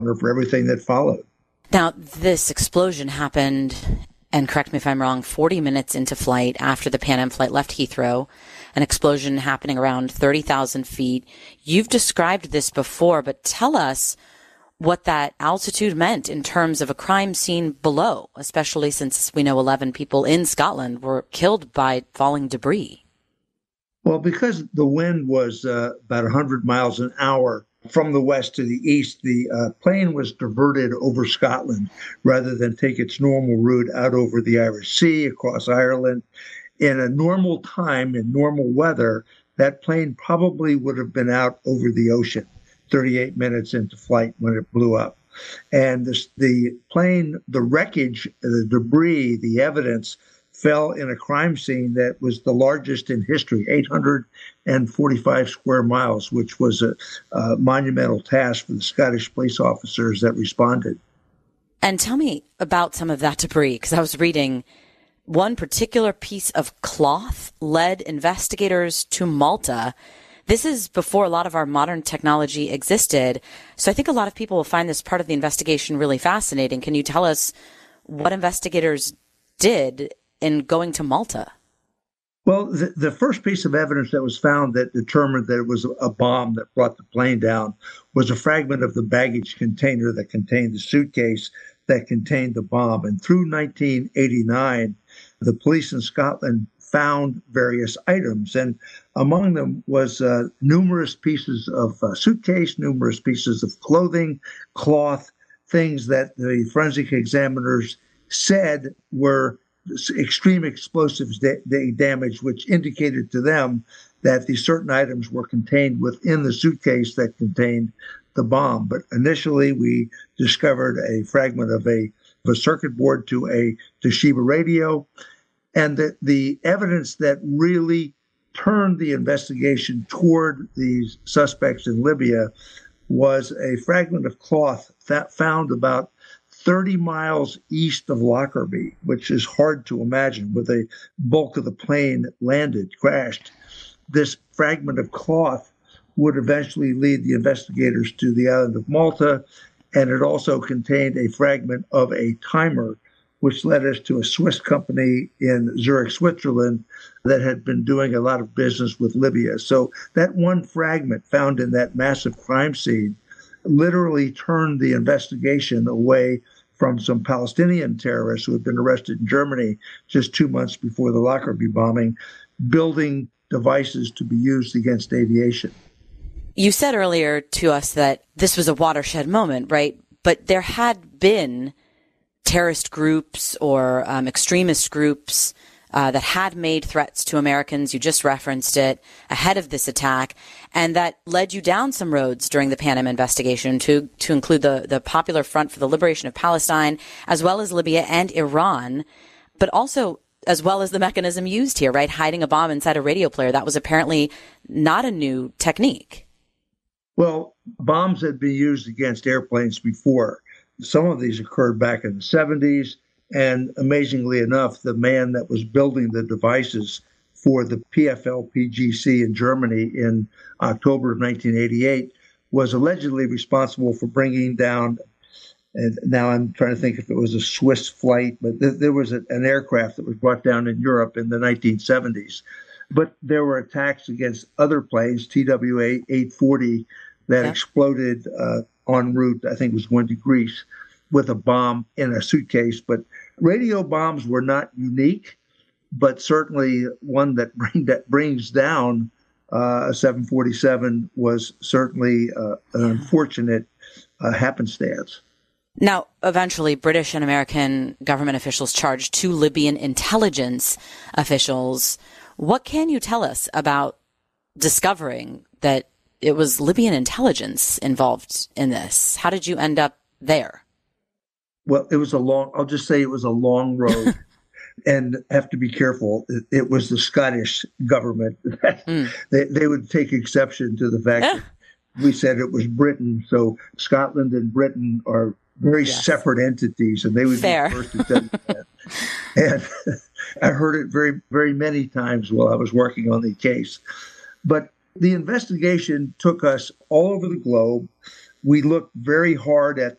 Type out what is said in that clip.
for everything that followed. Now, this explosion happened, and correct me if I'm wrong, 40 minutes into flight after the Pan Am flight left Heathrow, an explosion happening around 30,000 feet. You've described this before, but tell us what that altitude meant in terms of a crime scene below, especially since we know 11 people in Scotland were killed by falling debris. Well, because the wind was about 100 miles an hour from the west to the east, the plane was diverted over Scotland rather than take its normal route out over the Irish Sea, across Ireland. In a normal time, in normal weather, that plane probably would have been out over the ocean 38 minutes into flight when it blew up. And the plane, the wreckage, the debris, the evidence fell in a crime scene that was the largest in history, 845 square miles, which was a monumental task for the Scottish police officers that responded. And tell me about some of that debris, because I was reading one particular piece of cloth led investigators to Malta. This is before a lot of our modern technology existed. So I think a lot of people will find this part of the investigation really fascinating. Can you tell us what investigators did in going to Malta? Well, the first piece of evidence that was found that determined that it was a bomb that brought the plane down was a fragment of the baggage container that contained the suitcase that contained the bomb. And through 1989, the police in Scotland found various items, and among them was numerous pieces of suitcase, numerous pieces of clothing, cloth, things that the forensic examiners said were extreme explosives damage, which indicated to them that these certain items were contained within the suitcase that contained the bomb. But initially, we discovered a fragment of a circuit board to a Toshiba radio. And the evidence that really turned the investigation toward these suspects in Libya was a fragment of cloth that found about 30 miles east of Lockerbie, which is hard to imagine with the bulk of the plane landed, crashed. This fragment of cloth would eventually lead the investigators to the island of Malta, and it also contained a fragment of a timer, which led us to a Swiss company in Zurich, Switzerland, that had been doing a lot of business with Libya. So that one fragment found in that massive crime scene literally turned the investigation away from some Palestinian terrorists who had been arrested in Germany just 2 months before the Lockerbie bombing, building devices to be used against aviation. You said earlier to us that this was a watershed moment, right? But there had been terrorist groups or extremist groups that had made threats to Americans. You just referenced it ahead of this attack, and that led you down some roads during the Pan Am investigation to include the Popular Front for the Liberation of Palestine, as well as Libya and Iran, but also as well as the mechanism used here, right? Hiding a bomb inside a radio player. That was apparently not a new technique. Well, bombs had been used against airplanes before. Some of these occurred back in the 70s. And amazingly enough, the man that was building the devices for the PFLPGC in Germany in October of 1988 was allegedly responsible for bringing down, and now I'm trying to think if it was a Swiss flight, but there was an aircraft that was brought down in Europe in the 1970s. But there were attacks against other planes, TWA 840, that exploded en route, I think it was going to Greece, with a bomb in a suitcase. But radio bombs were not unique, but certainly one that brings down a 747 was certainly an unfortunate happenstance. Now, eventually, British and American government officials charged 2 Libyan intelligence officials. What can you tell us about discovering that it was Libyan intelligence involved in this? How did you end up there? Well, I'll just say it was a long road and have to be careful. It was the Scottish government. They would take exception to the fact that we said it was Britain. So Scotland and Britain are very separate entities, and they would be the first to tell you that. And I heard it very, very many times while I was working on the case. But the investigation took us all over the globe. we looked very hard at